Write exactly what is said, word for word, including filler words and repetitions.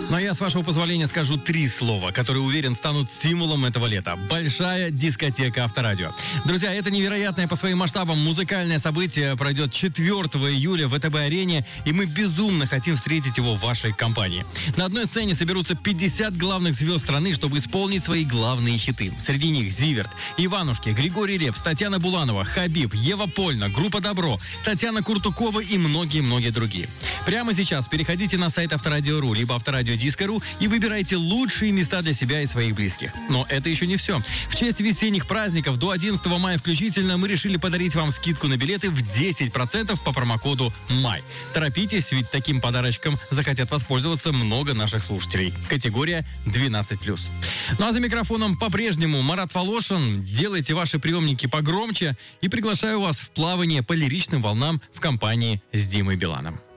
Ну а я, с вашего позволения, скажу три слова, которые, уверен, станут символом этого лета. Большая дискотека Авторадио. Друзья, это невероятное по своим масштабам музыкальное событие пройдет четвёртого июля в ВТБ-арене, и мы безумно хотим встретить его в вашей компании. На одной сцене соберутся пятьдесят главных звезд страны, чтобы исполнить свои главные хиты. Среди них Зиверт, Иванушки, Григорий Лепс, Татьяна Буланова, Хабиб, Ева Польна, группа Добро, Татьяна Куртукова и многие-многие другие. Прямо сейчас переходите на сайт Авторадио.ру, либо Авторадио.Диско.ру и выбирайте лучшие места для себя и своих близких. Но это еще не все. В честь весенних праздников до одиннадцатого мая включительно мы решили подарить вам скидку на билеты в десять процентов по промокоду МАЙ. Торопитесь, ведь таким подарочком захотят воспользоваться много наших слушателей. Категория двенадцать плюс. Ну а за микрофоном по-прежнему Марат Волошин. Делайте ваши приемники погромче и приглашаю вас в плавание по лиричным волнам в компании с Димой Биланом.